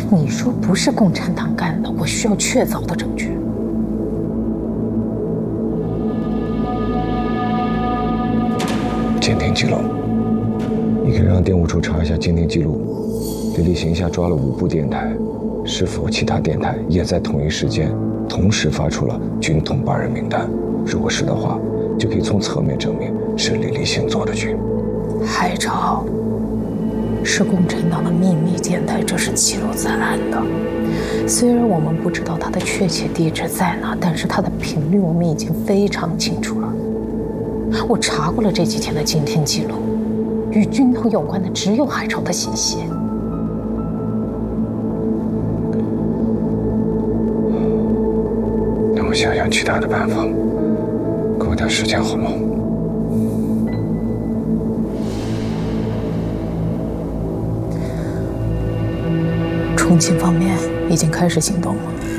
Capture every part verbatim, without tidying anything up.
你说不是共产党干的，我需要确凿的证据。 监听记录，你可以让电务处查一下监听记录。李立行一下抓了五部电台，是否其他电台也在同一时间同时发出了军统八人名单？如果是的话，就可以从侧面证明是李立行做的军。 海潮是共产党的秘密电台，这是记录在案的。虽然我们不知道它的确切地址在哪，但是它的频率我们已经非常清楚了。我查过了这几天的监听记录，与军统有关的只有海潮的信息。 那我想想其他的办法，给我点时间好吗？ 重庆方面已经开始行动了，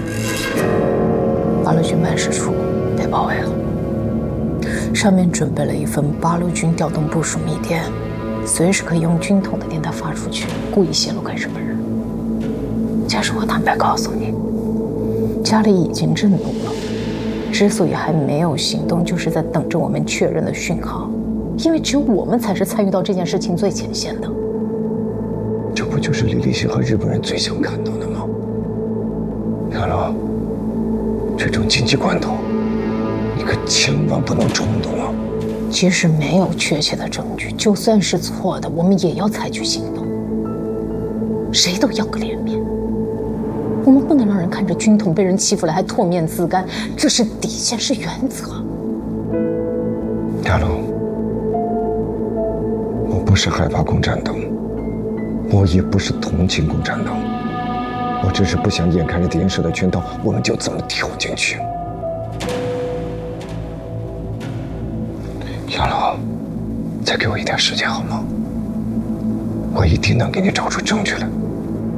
八路军办事处被包围了，上面准备了一份八路军调动部署密电，随时可以用军统的电台发出去，故意泄露给日本人。假使我坦白告诉你，家里已经震动了，之所以还没有行动，就是在等着我们确认的讯号，因为只有我们才是参与到这件事情最前线的。 这不就是李立行和日本人最想看到的吗？亚龙，这种紧急关头，你可千万不能冲动啊！ 即使没有确切的证据，就算是错的，我们也要采取行动。谁都要个脸面，我们不能让人看着军统被人欺负了还唾面自干，这是底线，是原则。 亚龙，我不是害怕共产党。我也不是同情共产党，我只是不想眼看着敌人设的圈套，我们就这么跳进去。亚龙，再给我一点时间好吗？我一定能给你找出证据来。